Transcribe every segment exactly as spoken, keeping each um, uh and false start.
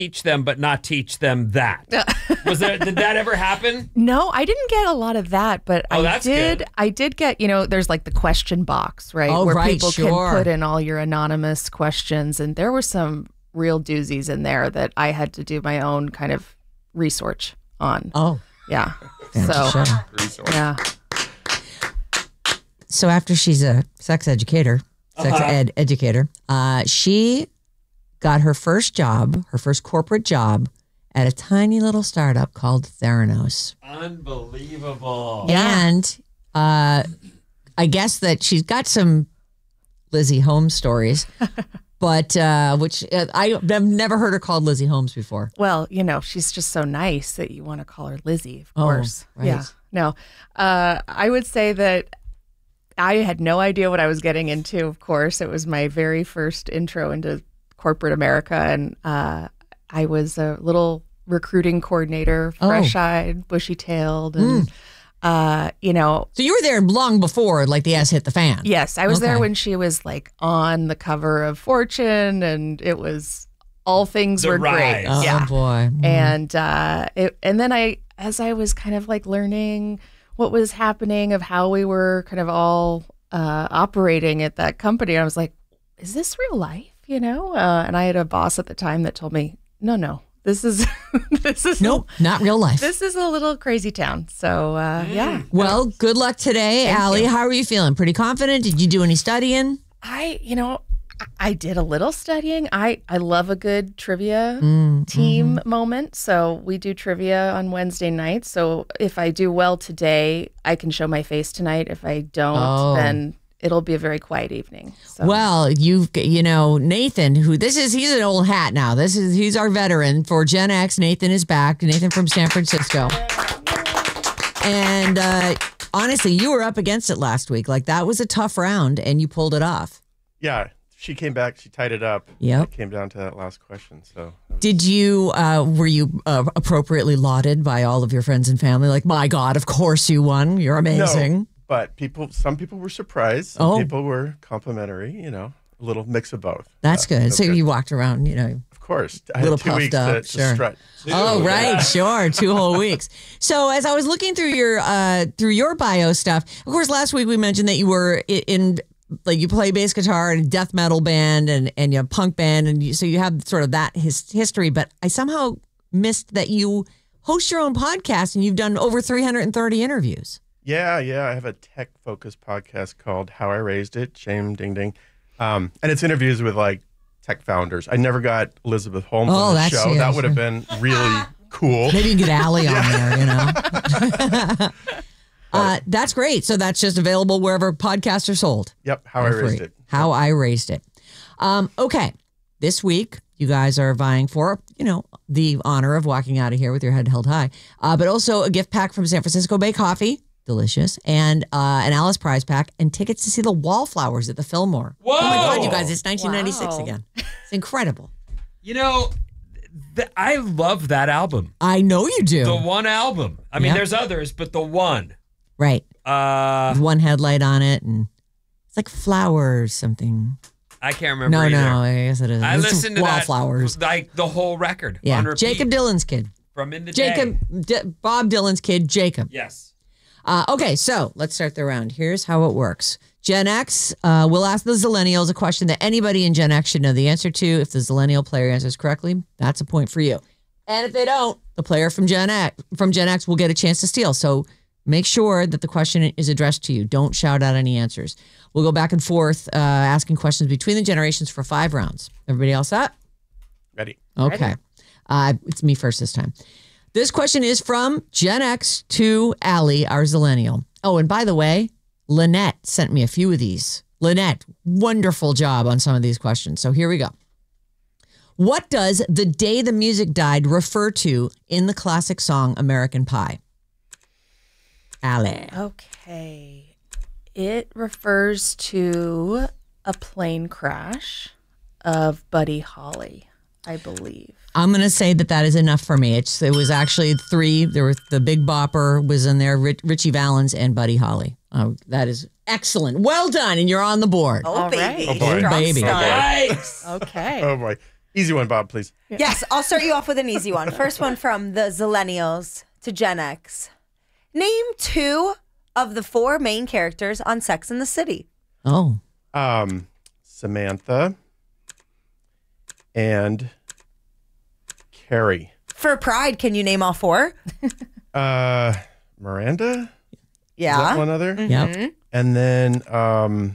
teach them, but not teach them that. Was there? Did that ever happen? No, I didn't get a lot of that, but Oh, I that's did. good. I did get. You know, there's like the question box, right, Oh, where right, people sure. can put in all your anonymous questions, and there were some real doozies in there that I had to do my own kind of research on. Oh, Yeah. yeah, So sure. yeah. So after she's a sex educator, sex Uh-huh. ed educator, uh, she got her first job, her first corporate job at a tiny little startup called Theranos. Unbelievable. Yeah. And uh, I guess that she's got some Lizzie Holmes stories, but uh, which uh, I, I've never heard her called Lizzie Holmes before. Well, you know, she's just so nice that you want to call her Lizzie, of Oh, course. right. Yeah. No, uh, I would say that I had no idea what I was getting into, of course. It was my very first intro into corporate America. And uh, I was a little recruiting coordinator, Oh. fresh-eyed, bushy-tailed. And, uh, you know, So you were there long before, like the ass hit the fan. yes, I was there Okay. when she was like on the cover of Fortune. And it was all things The were rise. great. Oh Yeah. boy. Mm. And uh, it, and then I, as I was kind of like learning what was happening of how we were kind of all uh, operating at that company, I was like, is this real life? You know? Uh, and I had a boss at the time that told me, no, no, this is this is Nope, not real life. this is a little crazy town. So uh, yeah, Well, good luck today, Thank Allie. you. How are you feeling? Pretty confident? Did you do any studying? I, you know, I- I did a little studying. I, I love a good trivia Mm, team moment. So we do trivia on Wednesday nights. So if I do well today, I can show my face tonight. If I don't, Oh. then it'll be a very quiet evening. So Well, you've you know Nathan, who this is, he's an old hat now. This is he's our veteran for Gen X. Nathan is back. Nathan from San Francisco, and uh, honestly, you were up against it last week. Like that was a tough round, and you pulled it off. Yeah, she came back. She tied it up. Yep. It came down to that last question. So Did you uh, were you uh, appropriately lauded by all of your friends and family? Like, my God, of course you won. You're amazing. no, but people, some people were surprised. Some Oh. people were complimentary. You know, a little mix of both. That's Yeah, good. so So you walked around, you know. of course, I a little had two puffed weeks up, to, to sure. strut. Oh, right, sure, two whole weeks. So as I was looking through your uh, through your bio stuff, of course, last week we mentioned that you were i- in like you play bass guitar in a death metal band and and you have punk band, and you, so you have sort of that his, history. But I somehow missed that you host your own podcast and you've done over three hundred thirty interviews. Yeah, yeah. I have a tech-focused podcast called How I Raised It. Shame, ding, ding. Um, and it's interviews with like tech founders. I never got Elizabeth Holmes Oh, on the that's- show. yeah, that would have sure. been really cool. Maybe you can get Allie on there, you know. uh, that's great. So that's just available wherever podcasts are sold. Yep, How I For Raised free. It. How I Raised It. Um, okay. This week, you guys are vying for, you know, the honor of walking out of here with your head held high, uh, but also a gift pack from San Francisco Bay Coffee. Delicious. And uh, an Alice prize pack and tickets to see the Wallflowers at the Fillmore. Whoa! Oh my God, you guys, it's nineteen ninety-six Wow. again. It's incredible. You know, th- I love that album. I know you do. The one album. I mean, Yeah. there's others, but the one. Right. Uh, With one headlight on it, and it's like flowers, something. I can't remember. No, either. no, I guess it is. I It's listened to Wallflowers. that like the whole record. Yeah. on repeat Jacob Dylan's kid. from in the Jacob, day. D- Bob Dylan's kid, Jacob. Yes. Uh, okay, so let's start the round. Here's how it works. Gen X, uh, we'll ask the Zillennials a question that anybody in Gen X should know the answer to. If the Zillennial player answers correctly, that's a point for you. And if they don't, the player from Gen X, from Gen X will get a chance to steal. So make sure that the question is addressed to you. Don't shout out any answers. We'll go back and forth uh, asking questions between the generations for five rounds. Everybody else up? Ready. Okay. Uh, it's me first this time. This question is from Gen X to Allie, our Zillennial. Oh, and by the way, Lynette sent me a few of these. Lynette, wonderful job on some of these questions. So here we go. What does The Day the Music Died refer to in the classic song American Pie? Allie. okay, it refers to a plane crash of Buddy Holly, I believe. I'm going to say that that is enough for me. It's It was actually three. There was the Big Bopper was in there, Rich, Richie Valens and Buddy Holly. Oh, that is excellent. Well done. And you're on the board. Oh, All baby. right. Oh, boy. Baby. Strong start. Nice. Okay. Oh boy. Easy one, Bob, please. Yes, I'll start you off with an easy one. First one from the Zillennials to Gen X. Name two of the four main characters on Sex and the City. Oh. Um, Samantha and Carrie. For Pride, can you name all four? Uh, Miranda? Yeah. Is that one other? Yep. And then, um,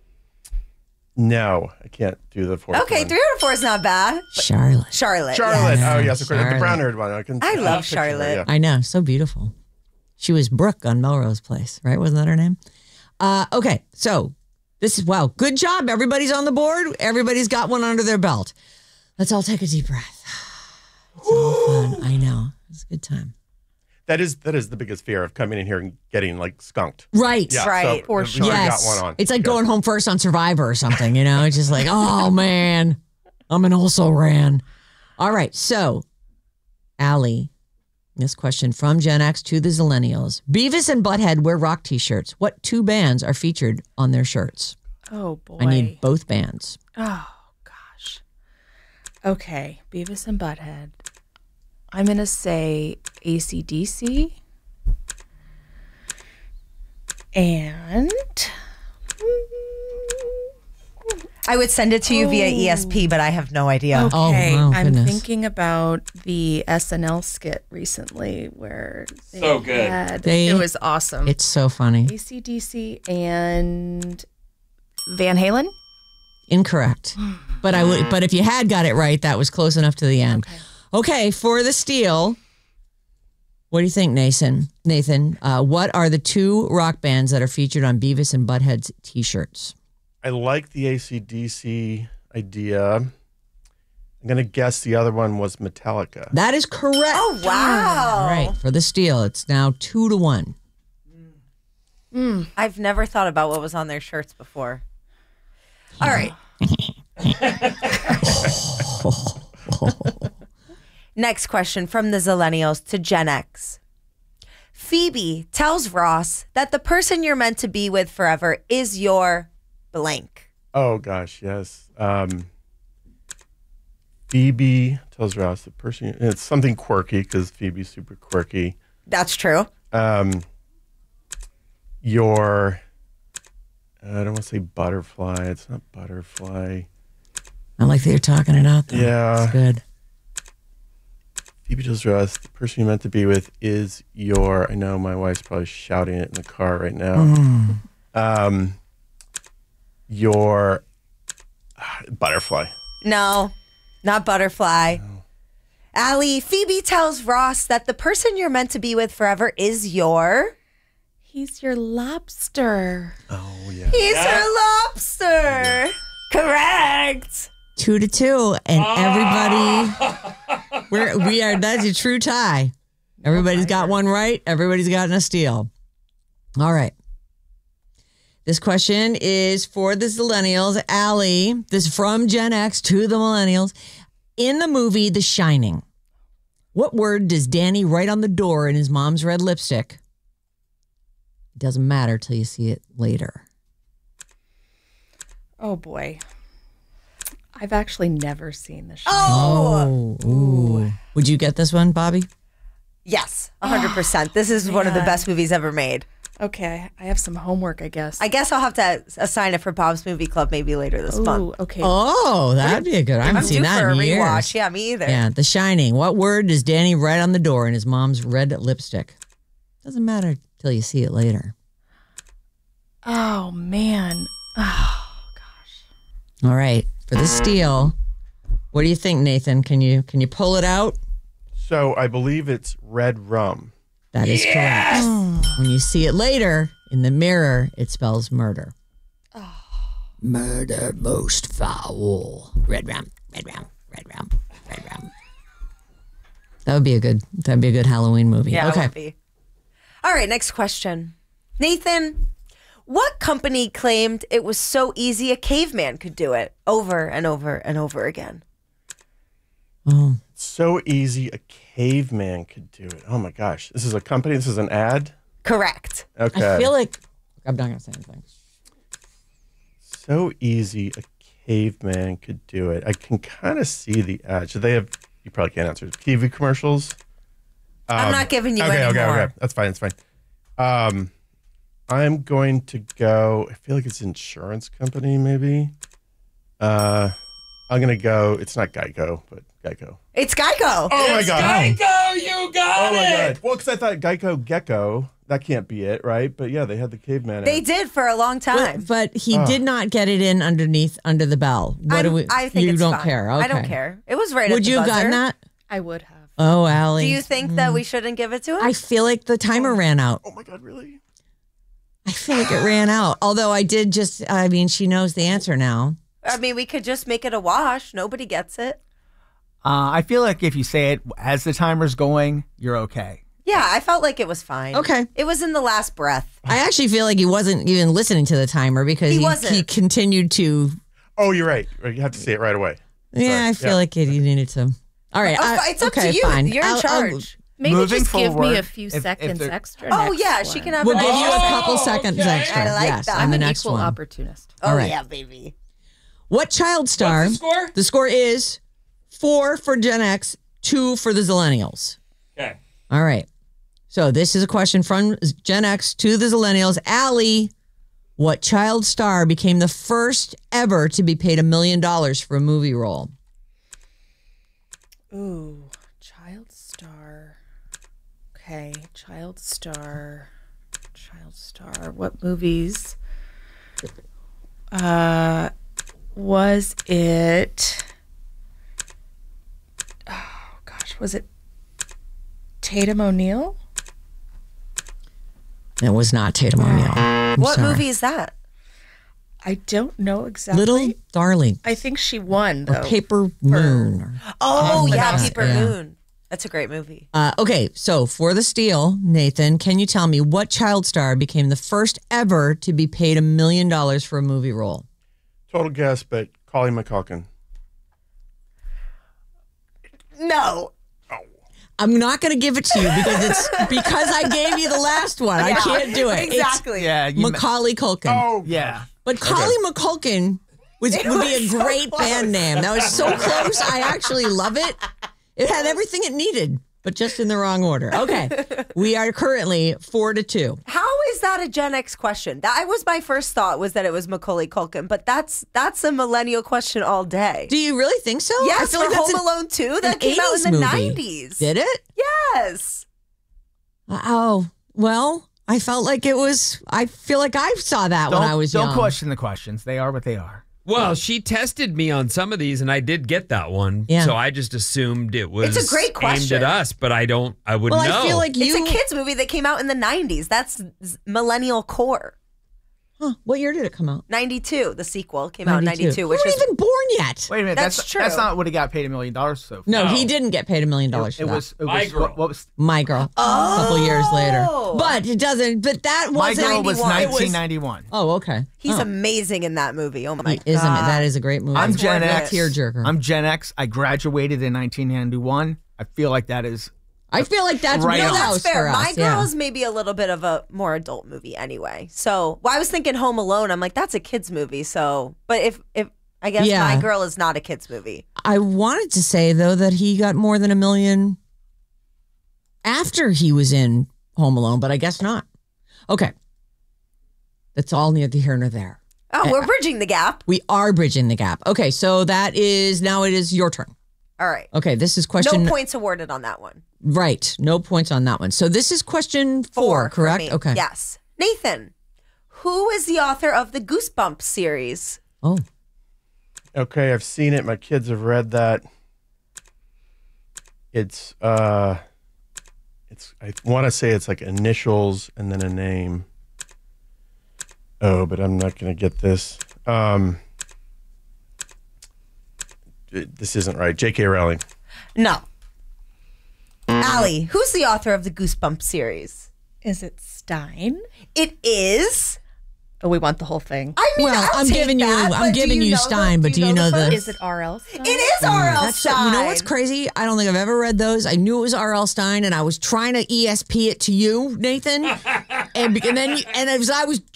no, I can't do the fourth Okay, one. three out of four is not bad. Charlotte. Charlotte. Charlotte. yes. Oh, yes, of course. The Charlotte. brown haired one. I, can, I love picture her, Charlotte. yeah. I know. So beautiful. She was Brooke on Melrose Place, right? Wasn't that her name? Uh, okay. So this is, wow. Good job. Everybody's on the board. Everybody's got one under their belt. Let's all take a deep breath. It's all fun. I know. It's a good time. That is that is the biggest fear of coming in here and getting like skunked. Right. Yeah, Right. So For we've sure. already Yes. got one on. It's like Yeah. going home first on Survivor or something, you know? It's just like, oh, man. I'm an also ran. All right. So, Allie, this question from Gen X to the Zillennials. Beavis and Butthead wear rock t-shirts. What two bands are featured on their shirts? Oh boy. I need both bands. Oh gosh. Okay, Beavis and Butthead. I'm gonna say A C D C. And I would send it to you via E S P, but I have no idea. Oh, okay, wow, I'm goodness. thinking about the S N L skit recently where they So good. had- They- it was awesome. It's so funny. A C D C and Van Halen. Incorrect. But I would. But if you had got it right, that was close enough to the end. Okay, for the steal. What do you think, Nathan? Nathan, uh, what are the two rock bands that are featured on Beavis and Butthead's T-shirts? I like the A C D C idea. I'm going to guess the other one was Metallica. That is correct. Oh, wow. All right, for the steal, it's now two to one. I've never thought about what was on their shirts before. All right. Next question from the Zillennials to Gen X. Phoebe tells Ross that the person you're meant to be with forever is your blank. Oh, gosh, yes. Um, Phoebe tells Ross the person, it's something quirky because Phoebe's super quirky. That's true. Um, your, I don't want to say butterfly. It's not butterfly. I like that you're talking it out, though. Yeah. It's good. Phoebe tells Ross the person you're meant to be with is your, I know my wife's probably shouting it in the car right now. Um, your ah, butterfly. No, not butterfly. Allie, Phoebe tells Ross that the person you're meant to be with forever is your... He's your lobster. Oh, yeah. He's her lobster. Correct. Two to two, and everybody, we're we are. That's a true tie. Everybody's got one right. Everybody's gotten a steal. All right. This question is for the Zillennials. Allie, this is from Gen X to the Millennials. In the movie The Shining, what word does Danny write on the door in his mom's red lipstick? It doesn't matter till you see it later. Oh boy. I've actually never seen the show. Oh, Oh, ooh. Would you get this one, Bobby? yes, one hundred percent. This is one of the man. best movies ever made. Okay, I have some homework, I guess. I guess I'll have to assign it for Bob's Movie Club maybe later this month. Ooh, okay. Oh, that'd be a good. I haven't I'm seen due that for a in years. rewatch. Yeah, me either. Yeah, The Shining. What word does Danny write on the door in his mom's red lipstick? Doesn't matter till you see it later. Oh man. Oh gosh. All right, for the steal. What do you think, Nathan? Can you can you pull it out? So I believe it's red rum. That is correct. When you see it later in the mirror, it spells murder. Murder most foul. Red rum, red rum, red rum, red rum. That would be a good. That'd be a good Halloween movie. Yeah, it okay. would be. All right, next question. Nathan, what company claimed it was so easy a caveman could do it over and over and over again? Oh, So easy a caveman could do it. Oh my gosh. This is a company. This is an ad. Correct. Okay. I feel like I'm not gonna say anything. So easy a caveman could do it. I can kind of see the edge. Do they have, you probably can't answer, T V commercials? I'm Um, not giving you okay, any okay, more. okay. That's fine. That's fine. Um, I'm going to go. I feel like it's insurance company, maybe. Uh, I'm gonna go. It's not Geico, but Geico. It's Geico. Oh my It's god! Geico, you got Oh my it. god! Well, because I thought Geico Gecko. That can't be it, right? But yeah, they had the caveman. They ad. did for a long time. But, but he Oh. did not get it in underneath under the bell. What I'm- do we? I think you it's don't fine. care. I don't Okay. care. It was right at Would the you have buzzer. gotten that? I would have. Oh, Allie. Do you think that we shouldn't give it to him? I feel like the timer ran out. Oh my god! Really? I feel like it ran out. Although I did just, I mean, she knows the answer now. I mean, we could just make it a wash. Nobody gets it. Uh, I feel like if you say it as the timer's going, you're okay. Yeah, I felt like it was fine. Okay. It was in the last breath. I actually feel like he wasn't even listening to the timer because He he, wasn't. he continued to. Oh, you're right. You have to say it right away. Yeah, I Sorry. feel Yeah. like it, you needed to. All right. Oh, I- it's up okay, to you. Fine. You're in I'll- I'll- charge. Maybe Moving just give me forward, a few if- if seconds there- extra. Oh, next yeah, she one. can have We'll a give you a Oh, couple seconds okay. extra. I like yes, that. on I'm the an next equal one. opportunist. Oh, All right. yeah, baby. What child star? What's the score? The score is four for Gen X, two for the Zillennials. Okay. All right. So this is a question from Gen X to the Zillennials. Allie, what child star became the first ever to be paid a million dollars for a movie role? Ooh, child star. Okay, child star. Child star. What movies? Uh, was it? Oh gosh, was it Tatum O'Neal? It was not Tatum O'Neal. I'm What sorry. movie is that? I don't know exactly. Little Darling I think she won or though. Paper Moon. or- Oh, Something yeah, like that, Paper yeah. Moon. That's a great movie. Uh, okay, so for the steal, Nathan, can you tell me what child star became the first ever to be paid a million dollars for a movie role? Total guess, but Colleen McCulkin. No. I'm not going to give it to you because it's because I gave you the last one. I Yeah, can't do it. Exactly. Yeah, It's you, Macaulay Culkin. Oh, yeah. But Collie McCulkin was, It would be a was so great close. band name. That was so close. I actually love it. It had everything it needed, but just in the wrong order. Okay. We are currently four to two. How is that a Gen X question? That was my first thought was that it was Macaulay Culkin, but that's that's a millennial question all day. Do you really think so? Yes, I feel for like that's Home an- Alone two that an came out eighties in the movie. nineties. Did it? Yes. Oh, well, I felt like it was, I feel like I saw that Don't, when I was don't young. question the questions. They are what they are. Well, she tested me on some of these, and I did get that one. Yeah. So I just assumed it was It's a great aimed question. at us, but I don't. I wouldn't Well, know. I feel like you. It's a kids movie that came out in the nineties. That's z- millennial core. Huh, what year did it come out? ninety-two, the sequel came out in ninety-two, You which weren't is even born yet. Wait a minute. That's That's true. That's not what he got paid a million dollars so far. No, No. he didn't get paid a million dollars It for that. was. It My was Girl. what, what was My Girl. A couple years later. But it doesn't, but that My wasn't. Girl was ninety-one. It was- nineteen ninety-one. Oh, okay. he's oh. amazing in that movie. Oh my He god. is ama- that is a great movie. I'm That's Gen worth X. it. Tearjerker. I'm Gen X. I graduated in nineteen ninety-one. I feel like that is. I feel like that's Right real on. That's house fair. for us. My yeah. Girl is maybe a little bit of a more adult movie anyway. So, well, I was thinking Home Alone. I'm like, that's a kids movie. So, but if if I guess Yeah. My Girl is not a kids movie. I wanted to say though that he got more than a million after he was in Home Alone, but I guess not. Okay. That's all neither here nor there. Oh, we're bridging the gap. We are bridging the gap. Okay, so that is now it is your turn. All right. Okay, this is question No points awarded on that one. right. No points on that one. So this is question four, for correct? me. Okay. Yes. Nathan, who is the author of the Goosebumps series? Oh, Okay, I've seen it. My kids have read that. It's uh, it's I want to say it's like initials and then a name. Oh, but I'm not gonna get this. Um, it- this isn't right. J K. Rowling. No. Allie, who's the author of the Goosebumps series? Is it Stein? It is. Oh, we want the whole thing. I mean, well, I'll I'm take giving you that, I'm but do giving you know Stein, the, but do you know the first? Is it R L Stein? It is R L That's Stein. you know what's crazy? I don't think I've ever read those. I knew it was R L Stein, and I was trying to E S P it to you, Nathan, and, and then you, and as I was tr-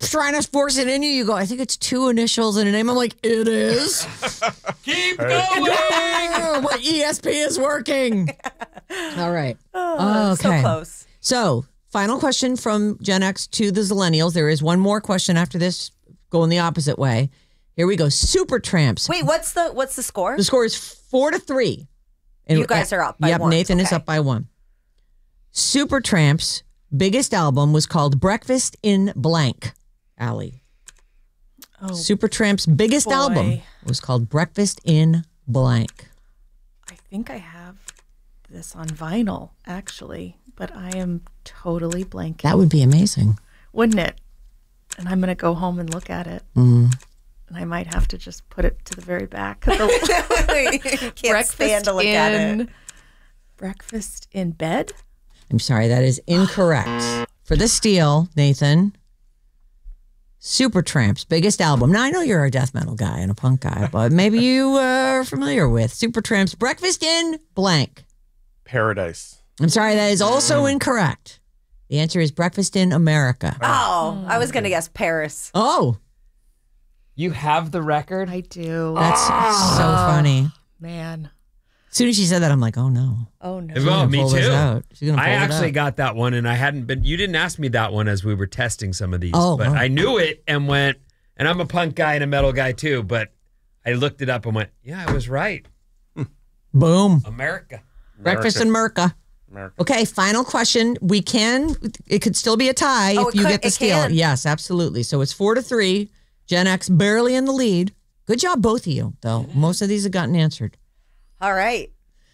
trying to force it in you. You go, I think it's two initials and a name. I'm like, it is. Keep going. Oh, my E S P is working. All right. Oh, okay. So close. So, final question from Gen X to the Zillennials. There is one more question after this, going the opposite way. Here we go. Super Tramps. Wait, what's the what's the score? The score is four to three. And, You guys are up by yep, one. Nathan is Okay. up by one. Super Tramps' biggest album was called Breakfast in Blank. Allie. Oh, Super Tramp's biggest boy. album was called Breakfast in Blank. I think I have this on vinyl, actually, but I am totally blanking. That would be amazing. Wouldn't it? And I'm going to go home and look at it. Mm. And I might have to just put it to the very back. Of the Can't stand to look in, at it. Breakfast in bed? I'm sorry, that is incorrect. For the steal, Nathan, Supertramp's biggest album. Now, I know you're a death metal guy and a punk guy, but maybe you uh, are familiar with Supertramp's Breakfast in Blank. Paradise. I'm sorry, that is also incorrect. The answer is Breakfast in America. Oh, I was gonna guess Paris. Oh, You have the record? I do. that's so funny. Man. As soon as she said that, I'm like, oh no. Oh, no. Well, gonna me pull this too. out. She's gonna I pull it actually out. got that one, and I hadn't been. You didn't ask me that one as we were testing some of these, Oh, but oh. I knew it and went. And I'm a punk guy and a metal guy too, but I looked it up and went, yeah, I was right. Boom. America. Breakfast in America. America. Okay, final question. We can, it could still be a tie Oh, if it you could- get the it steal. can. Yes, absolutely. So it's four to three. Gen X barely in the lead. Good job, both of you, though. Most of these have gotten answered. All right.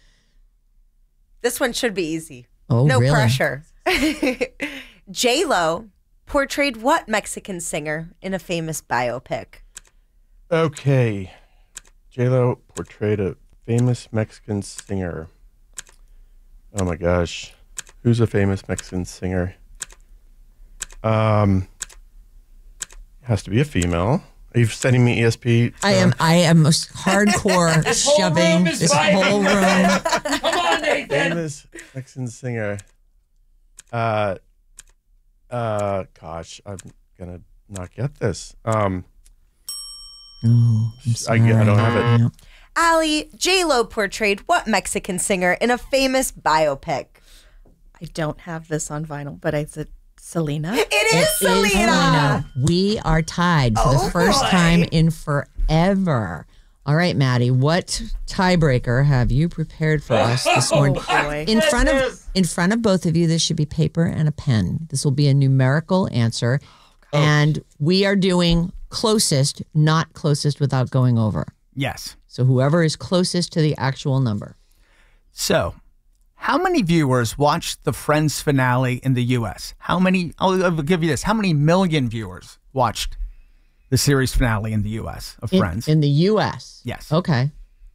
This one should be easy. Oh, no really? pressure. J Lo portrayed what Mexican singer in a famous biopic? Okay. J-Lo portrayed a famous Mexican singer. Oh my gosh. Who's a famous Mexican singer? Um, has to be a female. Are you sending me E S P? I am I am hardcore This whole shoving room is this vibing. whole room. Come on, Nathan. Famous Mexican singer. Uh, uh, gosh, I'm gonna not get this. Um, Oh, I'm I, sorry. I don't have it. Yeah. Allie, J Lo portrayed what Mexican singer in a famous biopic? I don't have this on vinyl, but is it Selena? It is It is Selena. Selena. We are tied for Oh, the first boy. time in forever. All right, Maddie, what tiebreaker have you prepared for us this morning? Oh, boy. In front of in front of both of you, this should be paper and a pen. This will be a numerical answer. And we are doing closest, not closest without going over. Yes. So whoever is closest to the actual number. So, how many viewers watched the Friends finale in the U S? How many, I'll, I'll give you this, how many million viewers watched the series finale in the U S of In, Friends? in the U S. Yes. Okay.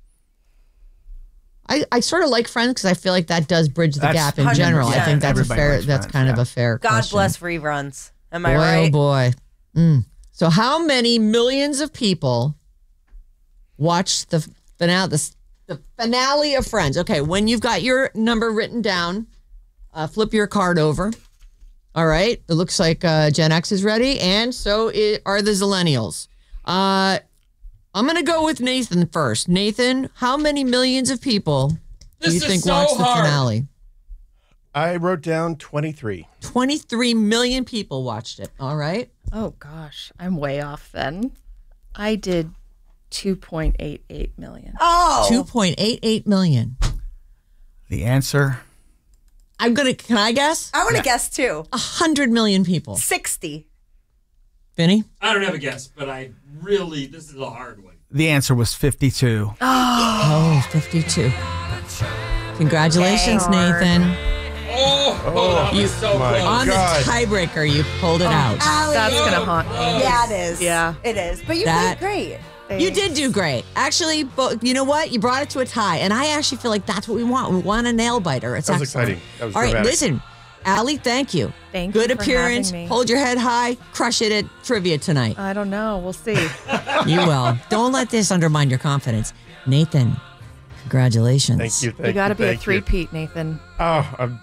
I, I sort of like Friends because I feel like that does bridge the That's gap in one hundred general. I percent. think that's a Everybody fair. likes That's Friends, kind of yeah. a fair God question. bless reruns. Am I boy, right? oh boy. Mm. So, how many millions of people watched the finale? The, the finale of Friends. Okay, when you've got your number written down, uh, flip your card over. All right, it looks like uh, Gen X is ready, and so it, are the Zillennials. Uh, I'm gonna go with Nathan first. Nathan, how many millions of people do This you is think so watched the hard. finale? I wrote down twenty-three. twenty-three million people watched it. All right. Oh, gosh. I'm way off then. I did two point eight eight million. Oh, two point eight eight million. The answer, I'm gonna. Can I guess? I want to guess too. A hundred million people. sixty. Vinny? I don't have a guess, but I really, this is a hard one. the answer was fifty-two. Oh, fifty-two. Congratulations, Nathan. Oh, oh, that was so my close. On God. the tiebreaker, you pulled it out. Allie. That's going to haunt me. Yeah, it is. Yeah. It is. But you That- did great. You did do great. Actually, but you know what? You brought it to a tie, and I actually feel like that's what we want. We want a nail biter. It's That was excellent. exciting. That was All right, dramatic. listen, Allie, thank you. Thank Good you for appearance. having me. Hold your head high. Crush it at trivia tonight. I don't know. We'll see. You will. Don't let this undermine your confidence. Nathan, congratulations. Thank you. Thank you got to be a thank you. three-peat, Nathan. Oh, I'm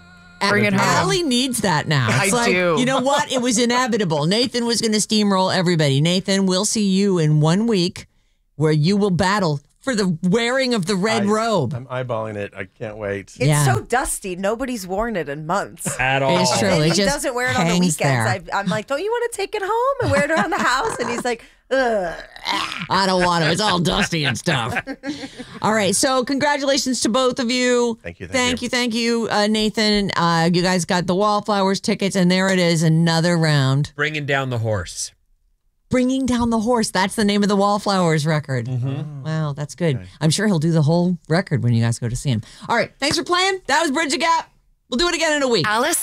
Bring it home. Allie needs that now. It's I like, do. you know what? It was inevitable. Nathan was going to steamroll everybody. Nathan, we'll see you in one week where you will battle for the wearing of the red I- robe. I'm eyeballing it. I can't wait. It's Yeah. so dusty. Nobody's worn it in months. At all. It's true. And It he just doesn't wear it on the hangs weekends. there. I, I'm like, don't you want to take it home and wear it around the house? And he's like, ugh. I don't want to. It's all dusty and stuff. All right. So congratulations to both of you. Thank you, thank Thank you. you. Thank you, uh, Nathan. Uh, you guys got the Wallflowers tickets, and there it is, another round. Bringing down the horse. Bringing Down the Horse. That's the name of the Wallflowers record. Wow, that's good. I'm sure he'll do the whole record when you guys go to see him. All right. Thanks for playing. That was Bridge the Gap. We'll do it again in a week. Alice